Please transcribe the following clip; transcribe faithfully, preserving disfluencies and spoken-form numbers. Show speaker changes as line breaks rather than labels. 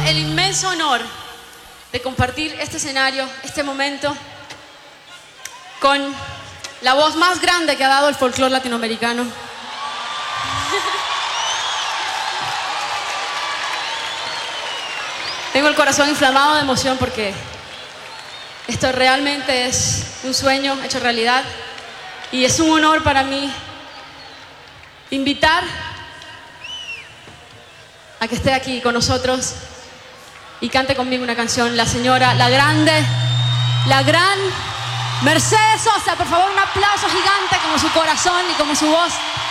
el inmenso honor de compartir este escenario, este momento, con la voz más grande que ha dado el folclore latinoamericano. Tengo el corazón inflamado de emoción porque esto realmente es un sueño hecho realidad y es un honor para mí invitar a que esté aquí con nosotros y cante conmigo una canción, la señora, la grande, la gran Mercedes Sosa. Por favor, un aplauso gigante como su corazón y como su voz.